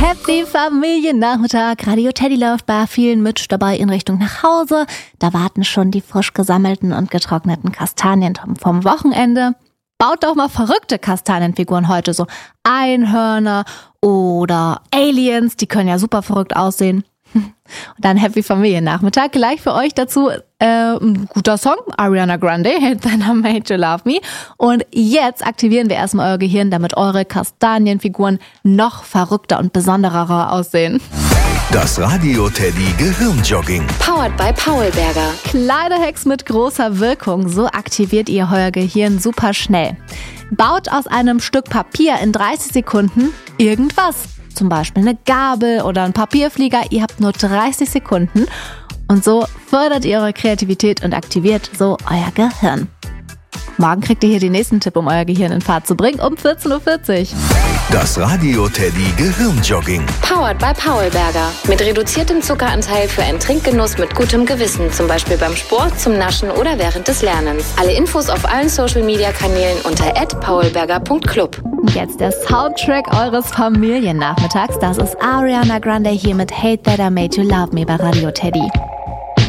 Happy Familiennachmittag. Radio Teddy läuft bei vielen mit dabei in Richtung nach Hause. Da warten schon die frisch gesammelten und getrockneten Kastanien vom Wochenende. Baut doch mal verrückte Kastanienfiguren heute, so Einhörner oder Aliens, die können ja super verrückt aussehen. Und dann Happy Familiennachmittag. Gleich für euch dazu ein guter Song, Ariana Grande, Hate That I Made You Love Me. Und jetzt aktivieren wir erstmal euer Gehirn, damit eure Kastanienfiguren noch verrückter und besonderer aussehen. Das Radio Teddy Gehirnjogging. Powered by Paulberger. Kleine Hacks mit großer Wirkung. So aktiviert ihr euer Gehirn super schnell. Baut aus einem Stück Papier in 30 Sekunden irgendwas. Zum Beispiel eine Gabel oder ein Papierflieger. Ihr habt nur 30 Sekunden. Und so fördert ihr eure Kreativität und aktiviert so euer Gehirn. Morgen kriegt ihr hier den nächsten Tipp, um euer Gehirn in Fahrt zu bringen, um 14.40 Uhr. Das Radio Teddy Gehirnjogging. Powered by Paulberger. Mit reduziertem Zuckeranteil für einen Trinkgenuss mit gutem Gewissen. Zum Beispiel beim Sport, zum Naschen oder während des Lernens. Alle Infos auf allen Social-Media-Kanälen unter @paulberger.club. Jetzt der Soundtrack eures Familiennachmittags. Das ist Ariana Grande hier mit Hate That I Made You Love Me bei Radio Teddy.